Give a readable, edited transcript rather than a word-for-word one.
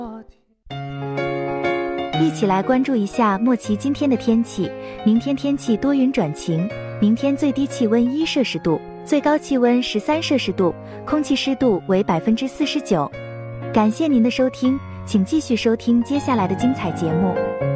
一起来关注一下莫奇今天的天气。明天天气多云转晴，明天最低气温1摄氏度，最高气温13摄氏度，空气湿度为49%。感谢您的收听，请继续收听接下来的精彩节目。